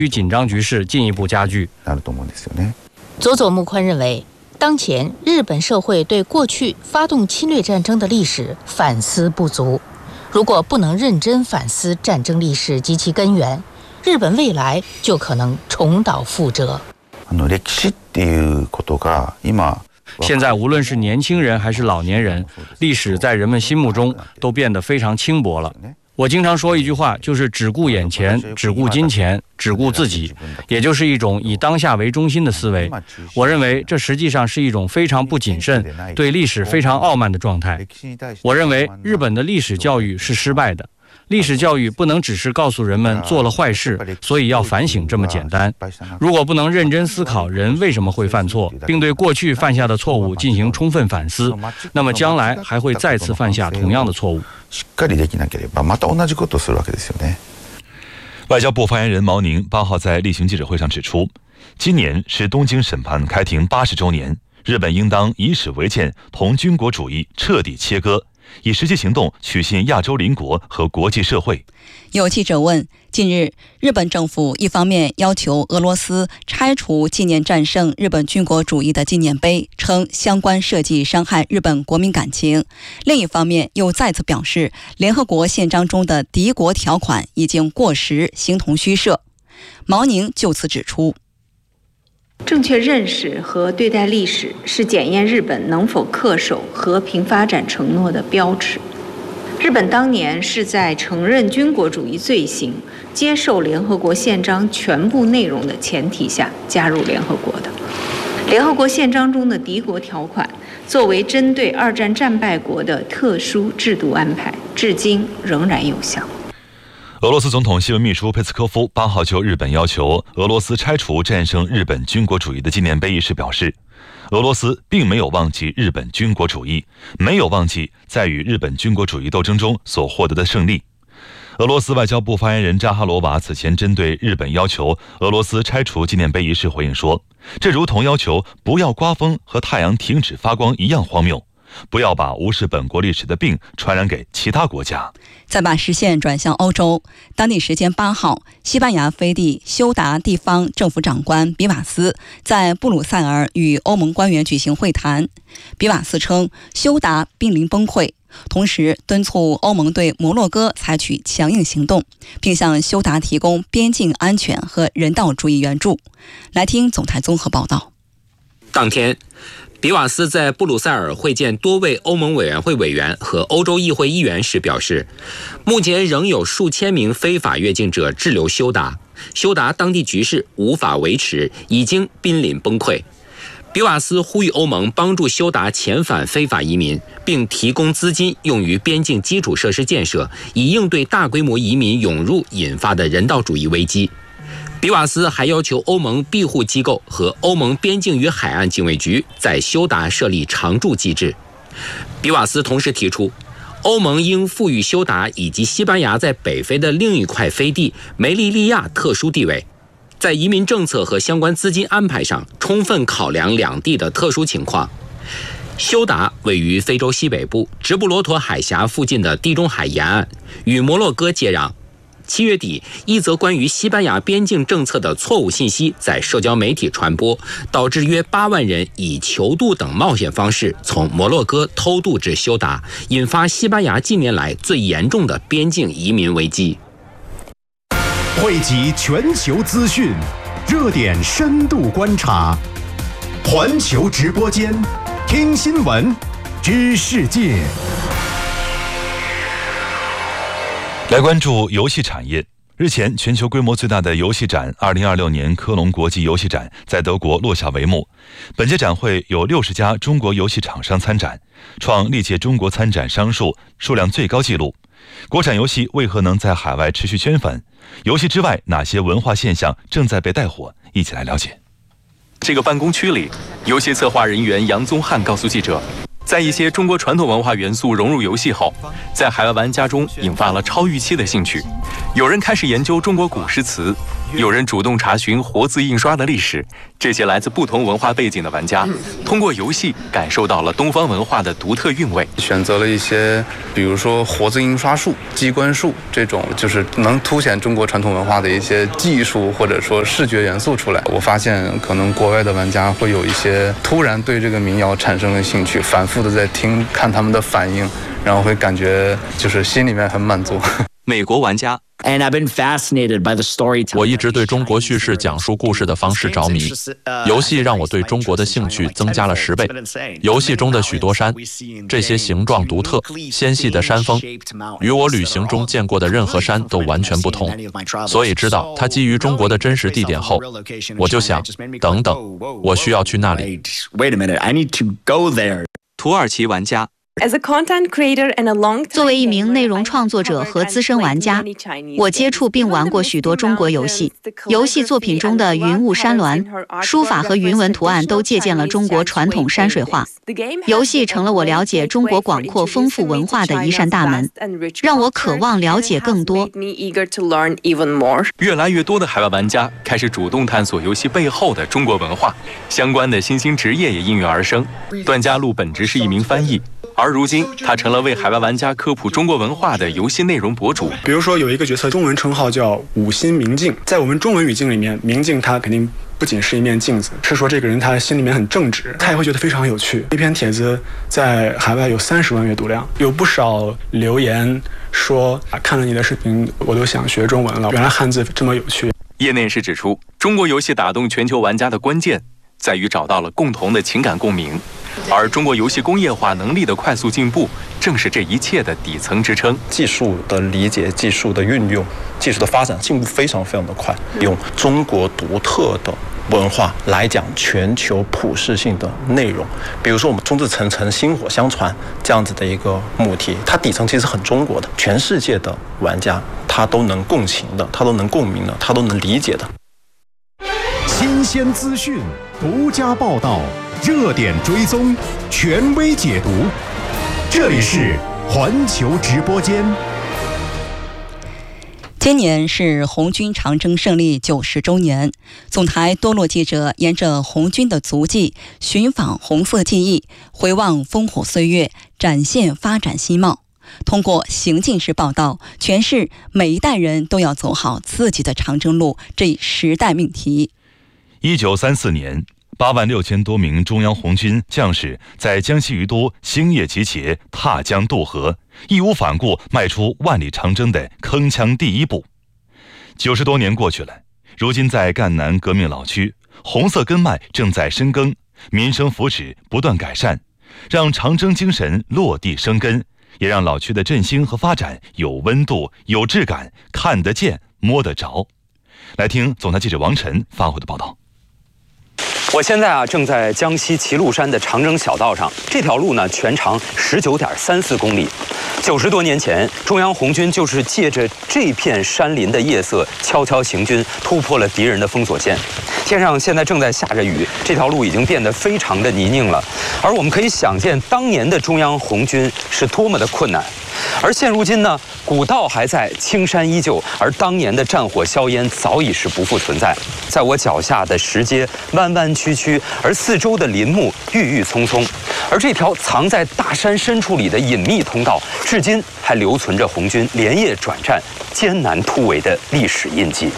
与紧张局势进一步加剧。 佐佐木宽认为，当前日本社会对过去发动侵略战争的历史反思不足，如果不能认真反思战争历史及其根源，日本未来就可能重蹈覆辙。 现在无论是年轻人还是老年人，历史在人们心目中都变得非常轻薄了。我经常说一句话，就是只顾眼前，只顾金钱，只顾自己，也就是一种以当下为中心的思维。我认为这实际上是一种非常不谨慎、对历史非常傲慢的状态。我认为日本的历史教育是失败的。历史教育不能只是告诉人们做了坏事，所以要反省这么简单。如果不能认真思考人为什么会犯错，并对过去犯下的错误进行充分反思，那么将来还会再次犯下同样的错误。 外交部发言人毛宁8号在例行记者会上指出，今年是东京审判开庭80周年，日本应当以史为鉴，同军国主义彻底切割，以实际行动取信亚洲邻国和国际社会。 有记者问，近日日本政府一方面要求俄罗斯拆除纪念战胜日本军国主义的纪念碑，称相关设计伤害日本国民感情；另一方面又再次表示，联合国宪章中的敌国条款已经过时，形同虚设。毛宁就此指出， 正确认识和对待历史是检验日本能否恪守和平发展承诺的标尺。日本当年是在承认军国主义罪行、接受联合国宪章全部内容的前提下加入联合国的。联合国宪章中的敌国条款作为针对二战战败国的特殊制度安排，至今仍然有效。 俄罗斯总统新闻秘书佩斯科夫8号就日本要求俄罗斯拆除战胜日本军国主义的纪念碑一事表示，俄罗斯并没有忘记日本军国主义，没有忘记在与日本军国主义斗争中所获得的胜利。俄罗斯外交部发言人扎哈罗娃此前针对日本要求俄罗斯拆除纪念碑一事回应说，这如同要求不要刮风和太阳停止发光一样荒谬，不要把无视本国历史的病传染给其他国家。 再把视线转向欧洲，当地时间8号，西班牙飞地休达地方政府长官比瓦斯在布鲁塞尔与欧盟官员举行会谈。比瓦斯称休达濒临崩溃，同时敦促欧盟对摩洛哥采取强硬行动，并向休达提供边境安全和人道主义援助。来听总台综合报道。 当天，比瓦斯在布鲁塞尔会见多位欧盟委员会委员和欧洲议会议员时表示，目前仍有数千名非法越境者滞留休达，休达当地局势无法维持，已经濒临崩溃。比瓦斯呼吁欧盟帮助休达遣返非法移民，并提供资金用于边境基础设施建设，以应对大规模移民涌入引发的人道主义危机。比瓦斯还要求欧盟庇护机构和欧盟边境与海岸警卫局在休达设立常驻机制。比瓦斯同时提出，欧盟应赋予休达以及西班牙在北非的另一块飞地梅利利亚特殊地位，在移民政策和相关资金安排上充分考量两地的特殊情况。休达位于非洲西北部直布罗陀海峡附近的地中海沿岸，与摩洛哥接壤。7月底，一则关于西班牙边境政策的错误信息在社交媒体传播，导致约8万人以囚渡等冒险方式从摩洛哥偷渡至休达，引发西班牙近年来最严重的边境移民危机。 汇集全球资讯，热点深度观察，环球直播间，听新闻，知世界。 来关注游戏产业。日前，全球规模最大的游戏展2026年科隆国际游戏展在德国落下帷幕。本届展会有60家中国游戏厂商参展，创历届中国参展商数量最高纪录。国产游戏为何能在海外持续圈粉？游戏之外，哪些文化现象正在被带火？一起来了解。 这个办公区里，游戏策划人员杨宗翰告诉记者，在一些中国传统文化元素融入游戏后，在海外玩家中引发了超预期的兴趣。有人开始研究中国古诗词，有人主动查询活字印刷的历史， 这些来自不同文化背景的玩家，通过游戏感受到了东方文化的独特韵味。 选择了一些，比如说活字印刷术、机关术这种，就是能凸显中国传统文化的一些技术或者说视觉元素出来。我发现可能国外的玩家会有一些突然对这个民谣产生了兴趣，反复的在听看他们的反应，然后会感觉就是心里面很满足。 美国玩家。 我一直对中国叙事讲述故事的方式着迷，游戏让我对中国的兴趣增加了10倍。游戏中的许多山，这些形状独特、纤细的山峰，与我旅行中见过的任何山都完全不同。所以知道它基于中国的真实地点后，我就想，等等，我需要去那里。 土耳其玩家。 作为一名内容创作者和资深玩家，我接触并玩过许多中国游戏。游戏作品中的云雾山峦、书法和云纹图案都借鉴了中国传统山水画。游戏成了我了解中国广阔丰富文化的一扇大门，让我渴望了解更多。 越来越多的海外玩家开始主动探索游戏背后的中国文化，相关的新兴职业也应运而生。段嘉璐本职是一名翻译。而如今，他成了为海外玩家科普中国文化的游戏内容博主。 比如说，有一个角色中文称号叫五心明镜，在我们中文语境里面，明镜它肯定不仅是一面镜子，是说这个人他心里面很正直，他也会觉得非常有趣。那篇帖子在海外有30万阅读量，有不少留言说看了你的视频，我都想学中文了。原来汉字这么有趣。 业内人士指出，中国游戏打动全球玩家的关键在于找到了共同的情感共鸣。而中国游戏工业化能力的快速进步，正是这一切的底层支撑。 技术的理解、技术的运用、技术的发展进步非常非常的快，用中国独特的文化来讲全球普适性的内容。比如说我们众志成城、薪火相传这样子的一个母题，它底层其实很中国的，全世界的玩家他都能共情的，他都能共鸣的，他都能理解的。 新鲜资讯，独家报道，热点追踪，权威解读。这里是环球直播间。 今年是红军长征胜利90周年，总台多路记者沿着红军的足迹，寻访红色记忆，回望烽火岁月，展现发展新貌。通过行进式报道，诠释每一代人都要走好自己的长征路这时代命题。 1934年，8万6千多名中央红军将士在江西于都星夜集结，踏江渡河，义无反顾迈出万里长征的铿锵第一步。90多年过去了，如今在赣南革命老区，红色根脉正在深耕，民生福祉不断改善，让长征精神落地生根，也让老区的振兴和发展有温度、有质感，看得见、摸得着。来听总台记者王晨发回的报道。 我现在正在江西齐禄山的长征小道上，这条路呢全长19.34公里。90多年前，中央红军就是借着这片山林的夜色，悄悄行军，突破了敌人的封锁线。天上现在正在下着雨，这条路已经变得非常的泥泞了。而我们可以想见，当年的中央红军是多么的困难。而现如今呢，古道还在，青山依旧，而当年的战火硝烟早已是不复存在。在我脚下的石阶弯弯曲曲，而四周的林木郁郁葱葱，而这条藏在大山深处里的隐秘通道，至今还留存着红军连夜转战、艰难突围的历史印记。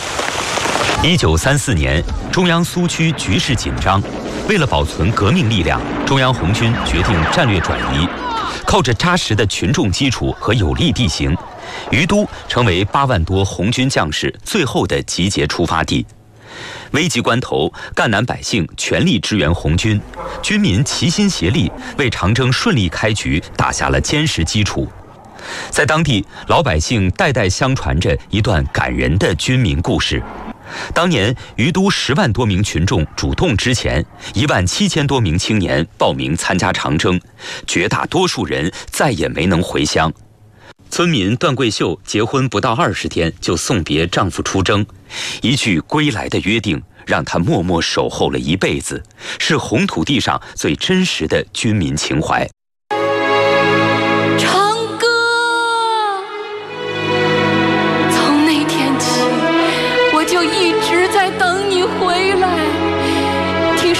1934年，中央苏区局势紧张，为了保存革命力量，中央红军决定战略转移。靠着扎实的群众基础和有利地形，于都成为8万多红军将士最后的集结出发地。危急关头，赣南百姓全力支援红军，军民齐心协力，为长征顺利开局打下了坚实基础。在当地，老百姓代代相传着一段感人的军民故事。当年于都10万多名群众主动支前，1万7千多名青年报名参加长征，绝大多数人再也没能回乡。村民段桂秀结婚不到20天就送别丈夫出征，一句归来的约定让她默默守候了一辈子，是红土地上最真实的军民情怀。 就一直在等你回来，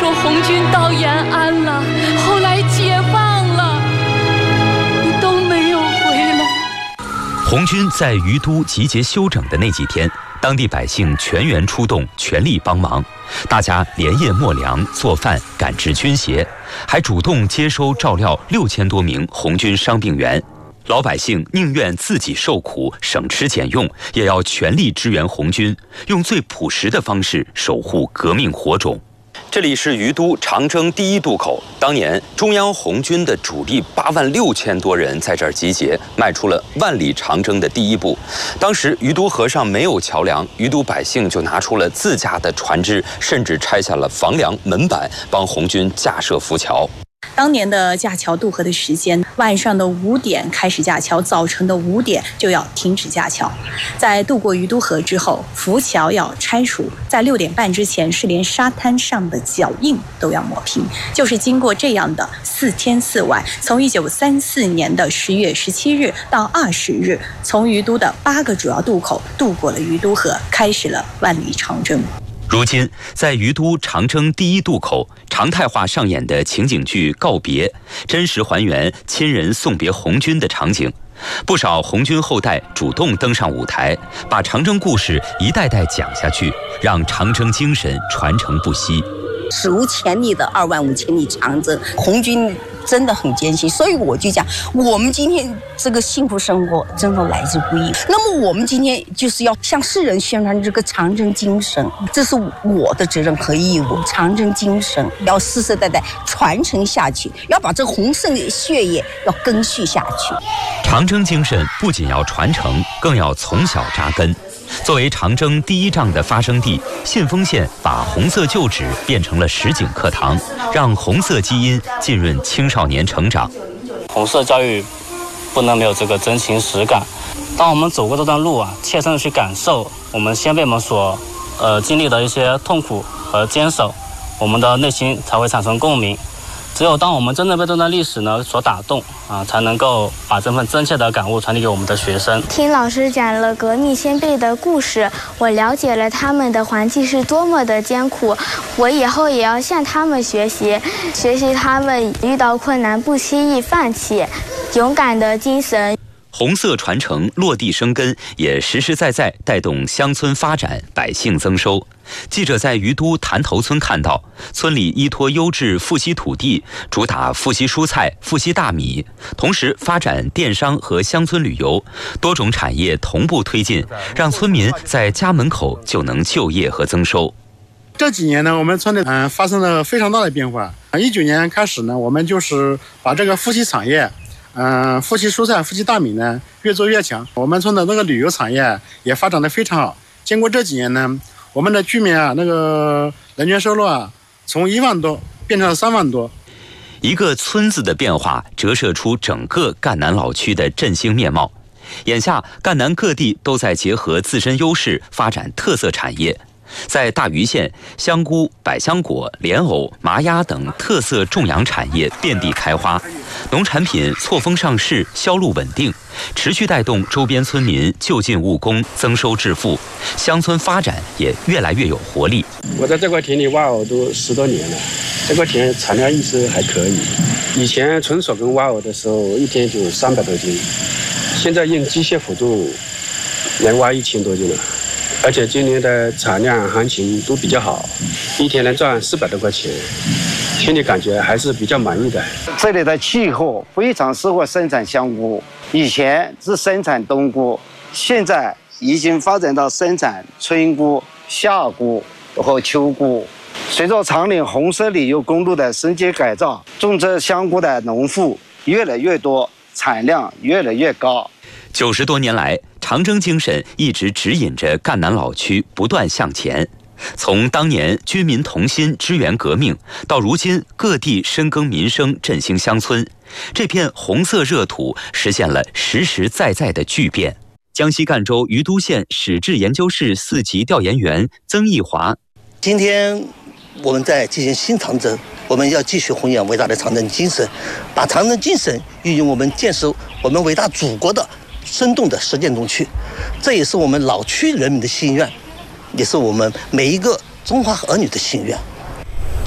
果红军到延安了，后来解放了，你都没有回来。 红军在于都集结休整的那几天，当地百姓全员出动，全力帮忙。大家连夜磨粮、做饭、赶制军鞋，还主动接收照料6000多名红军伤病员。老百姓宁愿自己受苦，省吃俭用，也要全力支援红军，用最朴实的方式守护革命火种。这里是于都长征第一渡口，当年中央红军的主力86000多人在这儿集结，迈出了万里长征的第一步。当时于都河上没有桥梁，于都百姓就拿出了自家的船只，甚至拆下了房梁、门板，帮红军架设浮桥。 当年的架桥渡河的时间，晚上的5点开始架桥，早晨的5点就要停止架桥。在渡过于都河之后，浮桥要拆除，在6点半之前是连沙滩上的脚印都要抹平。就是经过这样的4天4晚，从1934年的10月17日到20日，从于都的8个主要渡口渡过了于都河，开始了万里长征。 如今，在于都长征第一渡口，常态化上演的情景剧《告别》，真实还原亲人送别红军的场景。不少红军后代主动登上舞台，把长征故事一代代讲下去，让长征精神传承不息。 史无前例的25000里长征，红军真的很艰辛，所以我就讲，我们今天这个幸福生活真的来之不易。那么我们今天就是要向世人宣传这个长征精神，这是我的责任和义务。长征精神要世世代代传承下去，要把这红色的血液要根续下去。 长征精神不仅要传承，更要从小扎根。作为长征第一仗的发生地，信丰县把红色旧址变成了实景课堂，让红色基因浸润青少年成长。 红色教育不能没有这个真情实感。当我们走过这段路啊，切身的去感受我们先辈们所经历的一些痛苦和坚守，我们的内心才会产生共鸣。只有当我们真的被这段历史呢所打动啊，才能够把这份真切的感悟传递给我们的学生。 听老师讲了革命先辈的故事，我了解了他们的环境是多么的艰苦。我以后也要向他们学习他们遇到困难不轻易放弃、勇敢的精神。 红色传承落地生根，也实实在在带动乡村发展，百姓增收。记者在于都潭头村看到，村里依托优质富硒土地，主打富硒蔬菜、富硒大米，同时发展电商和乡村旅游，多种产业同步推进，让村民在家门口就能就业和增收。 这几年呢，我们村里发生了非常大的变化。19年开始呢，我们就是把这个富硒产业。富硒蔬菜、富硒大米呢越做越强，我们村的那个旅游产业也发展得非常好。经过这几年呢，我们的居民那个人均收入从1万多变成了3万多。 一个村子的变化折射出整个赣南老区的振兴面貌。眼下，赣南各地都在结合自身优势发展特色产业。在大余县，香菇、百香果、莲藕、麻鸭等特色种养产业遍地开花，农产品错峰上市，销路稳定，持续带动周边村民就近务工，增收致富，乡村发展也越来越有活力。 我在这块田里挖藕都10多年了，这块田产量一直还可以。以前纯手工挖藕的时候，一天就300多斤，现在用机械辅助，能挖1000多斤了。而且今年的产量行情都比较好，一天能赚400多块钱，心里感觉还是比较满意的。 这里的气候非常适合生产香菇，以前是生产冬菇，现在已经发展到生产春菇、夏菇和秋菇。随着长岭红色旅游公路的升级改造，种植香菇的农户越来越多，产量越来越高。 90多年来，长征精神一直指引着赣南老区不断向前。从当年军民同心支援革命，到如今各地深耕民生、振兴乡村，这片红色热土实现了实实在在的巨变。江西赣州于都县史志研究室4级调研员曾义华： 今天我们在进行新长征，我们要继续弘扬伟大的长征精神，把长征精神运用我们建设我们伟大祖国的生动的实践中去，这也是我们老区人民的心愿，也是我们每一个中华儿女的心愿。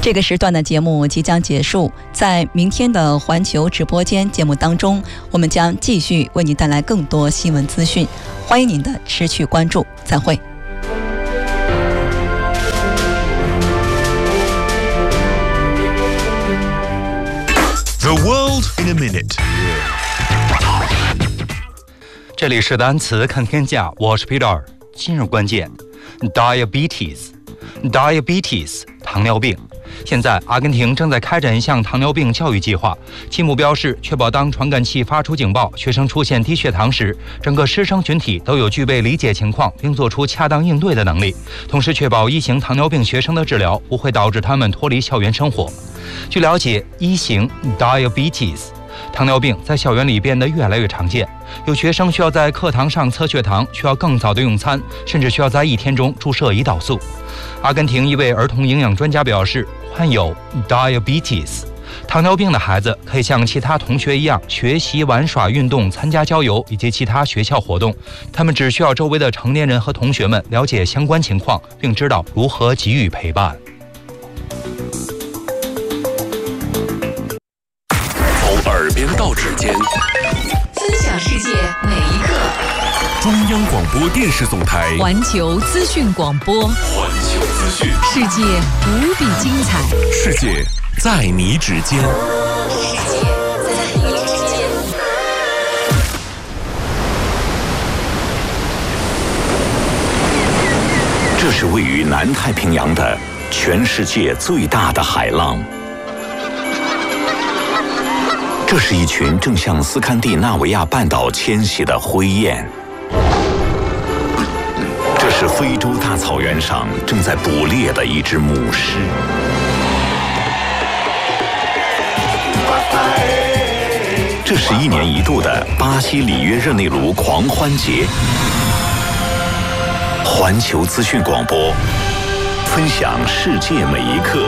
这个时段的节目即将结束，在明天的环球直播间节目当中，我们将继续为您带来更多新闻资讯，欢迎您的持续关注，再会。 The world in a minute。 这里是单词看天下，我是 Peter。今日关键 ，diabetes， 糖尿病。现在，阿根廷正在开展一项糖尿病教育计划，其目标是确保当传感器发出警报，学生出现低血糖时，整个师生群体都有具备理解情况并做出恰当应对的能力，同时确保一型糖尿病学生的治疗不会导致他们脱离校园生活。据了解，一型 diabetes 糖尿病在校园里变得越来越常见，有学生需要在课堂上测血糖，需要更早的用餐，甚至需要在1天中注射胰岛素。阿根廷一位儿童营养专家表示，患有 diabetes 糖尿病的孩子可以像其他同学一样学习、玩耍、运动、参加郊游以及其他学校活动，他们只需要周围的成年人和同学们了解相关情况，并知道如何给予陪伴。 从耳边到指尖， 分享世界每一刻。 中央广播电视总台环球资讯广播， 环球资讯， 世界无比精彩， 世界在你指尖， 世界在你指尖。 这是位于南太平洋的全世界最大的海浪。这是一群正向斯堪的纳维亚半岛迁徙的灰雁。这是非洲大草原上正在捕猎的一只母狮。这是1年1度的巴西里约热内卢狂欢节。环球资讯广播，分享世界每一刻。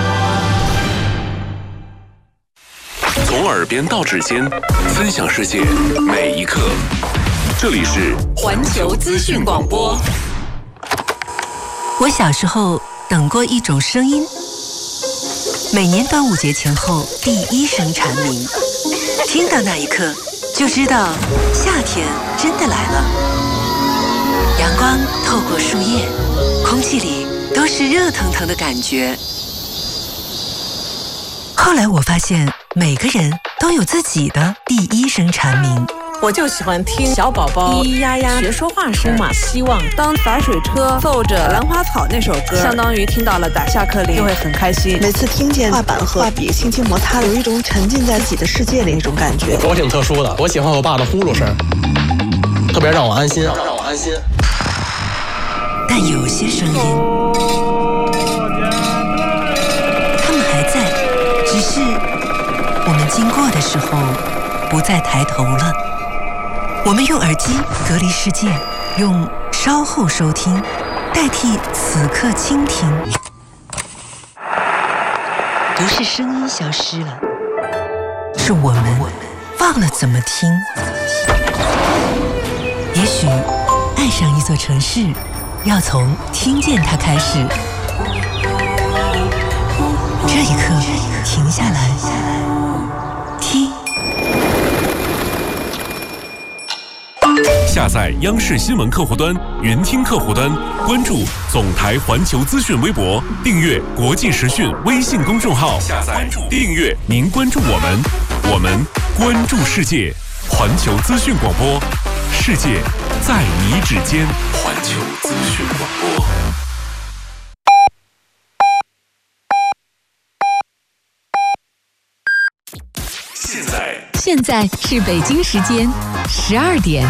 从耳边到指尖，分享世界每一刻。这里是环球资讯广播。 我小时候等过一种声音，每年端午节前后第一声蝉鸣，听到那一刻就知道夏天真的来了。阳光透过树叶，空气里都是热腾腾的感觉。后来我发现，每个人都有自己的第一声蝉鸣。 我就喜欢听小宝宝咿咿呀呀学说话声嘛，希望当打水车奏着《兰花草》那首歌，相当于听到了打下课铃，就会很开心。 每次听见画板和画笔轻轻摩擦，有一种沉浸在自己的世界里那种感觉。 我挺特殊的，我喜欢我爸的呼噜声，特别让我安心， 但有些声音，他们还在，只是我们经过的时候不再抬头了。我们用耳机隔离世界，用稍后收听代替此刻倾听。不是声音消失了，是我们忘了怎么听。也许爱上一座城市，要从听见它开始。这一刻，停下来，听。 下载央视新闻客户端、云听客户端，关注总台环球资讯微博，订阅国际时讯微信公众号，下载订阅，您关注我们，我们关注世界。环球资讯广播，世界在你指尖。环球资讯广播。 现在是北京时间12点。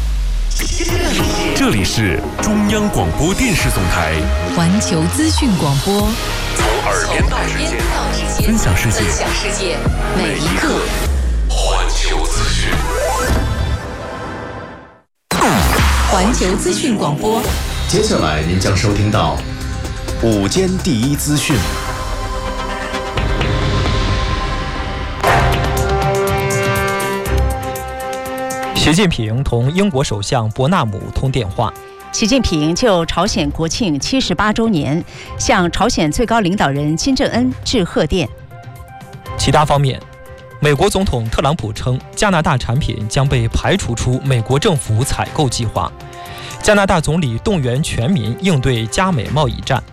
这里是中央广播电视总台环球资讯广播， 从耳边到指尖，分享世界每一刻。环球资讯， 环球资讯广播。 接下来您将收听到午间第一资讯。 习近平同英国首相伯纳姆通电话。 习近平就朝鲜国庆78周年向朝鲜最高领导人金正恩致贺电。 其他方面，美国总统特朗普称，加拿大产品将被排除出美国政府采购计划。加拿大总理动员全民应对加美贸易战。